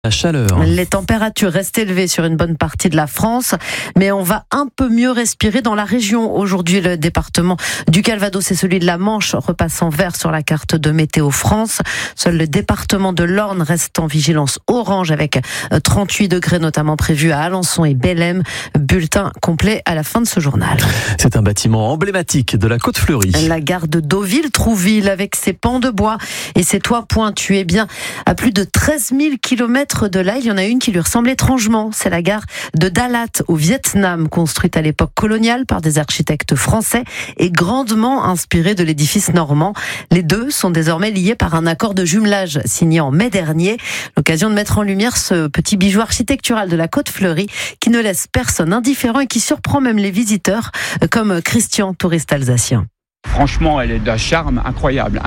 La chaleur. Les températures restent élevées sur une bonne partie de la France, mais on va un peu mieux respirer dans la région. Aujourd'hui, le département du Calvados et celui de la Manche repassent en vert sur la carte de Météo France. Seul le département de l'Orne reste en vigilance orange avec 38 degrés notamment prévus à Alençon et Bellem. Bulletin complet à la fin de ce journal. C'est un bâtiment emblématique de la Côte-Fleurie. La gare de Deauville-Trouville avec ses pans de bois et ses toits pointus. Eh bien, à plus de 13 000 km de là, il y en a une qui lui ressemble étrangement. C'est la gare de Dalat au Vietnam, construite à l'époque coloniale par des architectes français et grandement inspirée de l'édifice normand. Les deux sont désormais liés par un accord de jumelage signé en mai dernier. L'occasion de mettre en lumière ce petit bijou architectural de la Côte-Fleurie qui ne laisse personne indifférent et qui surprend même les visiteurs comme Christian, touriste alsacien. Franchement, elle est d'un charme incroyable.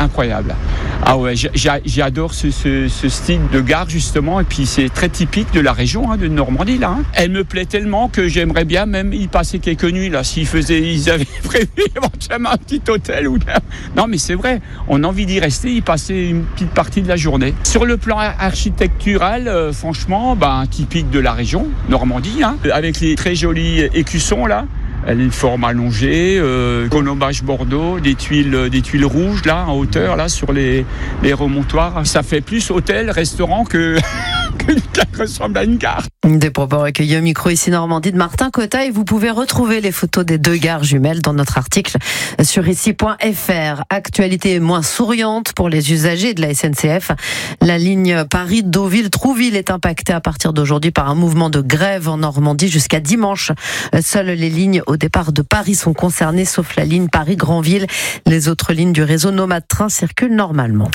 Ah ouais, j'adore ce style de gare justement, et puis c'est très typique de la région de Normandie là. Elle me plaît tellement que j'aimerais bien même y passer quelques nuits là, ils avaient prévu éventuellement un petit hôtel ou là. Non mais c'est vrai, on a envie d'y rester, y passer une petite partie de la journée. Sur le plan architectural, franchement, typique de la région Normandie, avec les très jolis écussons là. Elle a une forme allongée, colombage bordeaux, des tuiles rouges là en hauteur là sur les remontoirs. Ça fait plus hôtel, restaurant que ressemble à une gare. Des propos recueillis au micro ici Normandie de Martin Cotta, et vous pouvez retrouver les photos des deux gares jumelles dans notre article sur ici.fr. Actualité moins souriante pour les usagers de la SNCF. La ligne Paris-Deauville-Trouville est impactée à partir d'aujourd'hui par un mouvement de grève en Normandie jusqu'à dimanche. Seules les lignes au départ de Paris sont concernées, sauf la ligne Paris-Granville. Les autres lignes du réseau Nomade Train circulent normalement.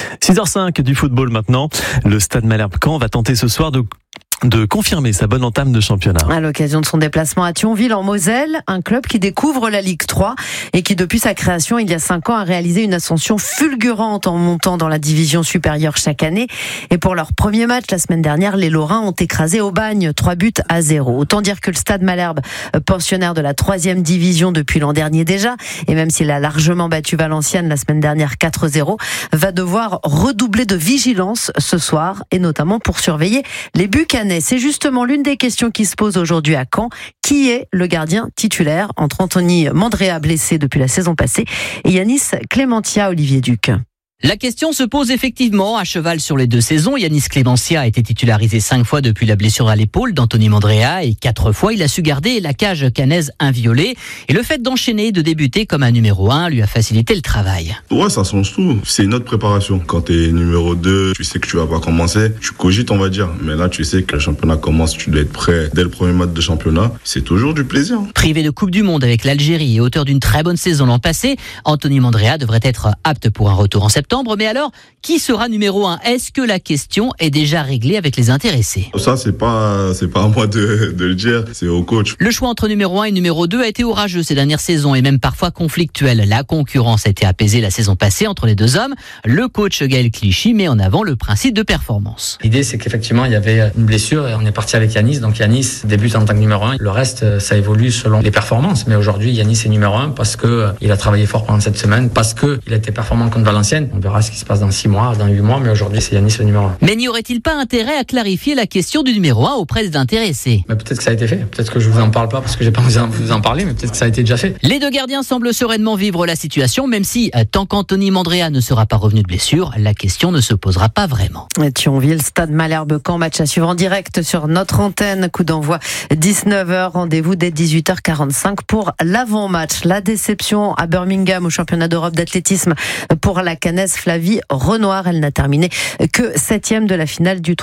6h05 du football maintenant. Le Stade Malherbe-Caen va tenter ce soir de confirmer sa bonne entame de championnat. À l'occasion de son déplacement à Thionville en Moselle, un club qui découvre la Ligue 3 et qui depuis sa création il y a 5 ans a réalisé une ascension fulgurante en montant dans la division supérieure chaque année. Et pour leur premier match la semaine dernière, les Lorrains ont écrasé Aubagne 3-0. Autant dire que le Stade Malherbe, pensionnaire de la 3e division depuis l'an dernier déjà, et même s'il a largement battu Valenciennes la semaine dernière 4-0, va devoir redoubler de vigilance ce soir, et notamment pour surveiller les buts canadiens. C'est justement l'une des questions qui se pose aujourd'hui à Caen. Qui est le gardien titulaire entre Anthony Mandrea, blessé depuis la saison passée, et Yanis Clémentia, Olivier Duc? La question se pose effectivement à cheval sur les 2 saisons. Yanis Clémentia a été titularisé 5 fois depuis la blessure à l'épaule d'Anthony Mandrea et 4 fois il a su garder la cage caennaise inviolée. Et le fait d'enchaîner, de débuter comme un numéro 1 lui a facilité le travail. Ouais, ça change tout. C'est une autre préparation. Quand t'es numéro 2, tu sais que tu vas pas commencer. Tu cogites, on va dire. Mais là, tu sais que le championnat commence, tu dois être prêt dès le premier match de championnat. C'est toujours du plaisir. Privé de Coupe du Monde avec l'Algérie et auteur d'une très bonne saison l'an passé, Anthony Mandrea devrait être apte pour un retour en septembre. Mais alors, qui sera numéro 1 ? Est-ce que la question est déjà réglée avec les intéressés ? Ça, c'est pas à moi de le dire, c'est au coach. Le choix entre numéro 1 et numéro 2 a été orageux ces dernières saisons et même parfois conflictuel. La concurrence a été apaisée la saison passée entre les deux hommes. Le coach Gaël Clichy met en avant le principe de performance. L'idée, c'est qu'effectivement, il y avait une blessure et on est parti avec Yanis. Donc Yanis débute en tant que numéro 1. Le reste, ça évolue selon les performances. Mais aujourd'hui, Yanis est numéro 1 parce que il a travaillé fort pendant cette semaine, parce que il a été performant contre Valenciennes. On verra ce qui se passe dans 6 mois, dans 8 mois, mais aujourd'hui, c'est Yanis le numéro 1. Mais n'y aurait-il pas intérêt à clarifier la question du numéro 1 auprès des intéressés ? Mais peut-être que ça a été fait. Peut-être que je vous en parle pas parce que j'ai pas envie de vous en parler, mais peut-être que ça a été déjà fait. Les deux gardiens semblent sereinement vivre la situation, même si, tant qu'Anthony Mandrea ne sera pas revenu de blessure, la question ne se posera pas vraiment. Thionville, Stade Malherbe-Caen, match à suivre en direct sur notre antenne. Coup d'envoi 19h, rendez-vous dès 18h45 pour l'avant-match. La déception à Birmingham au championnat d'Europe d'athlétisme pour la Caennaise Flavie Renoir. Elle n'a terminé que 7e de la finale du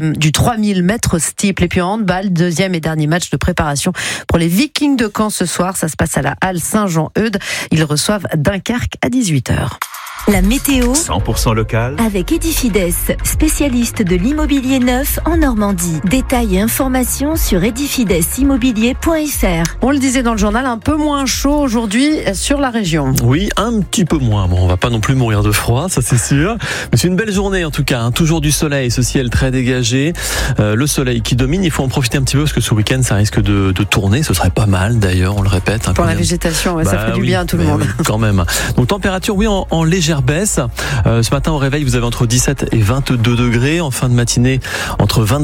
3000 mètres steeple. Et puis en handball, 2e et dernier match de préparation pour les Vikings de Caen ce soir. Ça se passe à la Halle Saint-Jean-Eudes. Ils reçoivent Dunkerque à 18h. La météo 100% local avec Edifides, spécialiste de l'immobilier neuf en Normandie. Détails et informations sur edifidеsimmobilier.fr. On le disait dans le journal, un peu moins chaud aujourd'hui sur la région. Oui, un petit peu moins. Bon, on va pas non plus mourir de froid, ça c'est sûr. Mais c'est une belle journée en tout cas. Toujours du soleil, ce ciel très dégagé. Le soleil qui domine, il faut en profiter un petit peu parce que ce week-end ça risque de tourner. Ce serait pas mal d'ailleurs, on le répète. Pour la végétation, ça ferait du bien à tout le monde. Oui, quand même. Donc température, oui, en légère légère baisse. Ce matin au réveil, vous avez entre 17 et 22 degrés. En fin de matinée, entre 20